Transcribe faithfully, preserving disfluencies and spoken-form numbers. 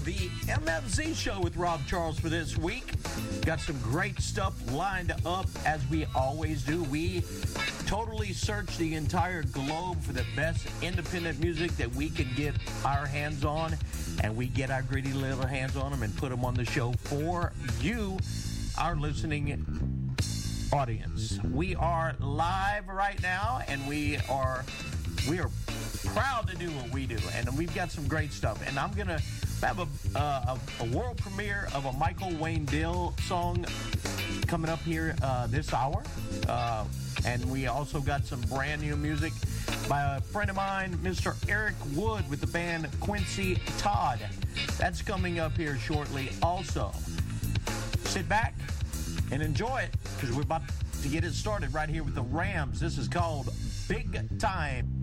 the M F Z Show with Rob Charles for this week. Got some great stuff lined up as we always do. We totally search the entire globe for the best independent music that we can get our hands on, and we get our gritty little hands on them and put them on the show for you, our listening audience. We are live right now, and we are we are proud to do what we do, and we've got some great stuff. And I'm gonna have a uh, a, a world premiere of a Michael Wayne Dill song coming up here uh, this hour, uh, and we also got some brand new music by a friend of mine, Mister Eric Wood, with the band Quincy Todd. That's coming up here shortly. Also, sit back and enjoy it, because we're about to get it started right here with the Rams. This is called Big Time.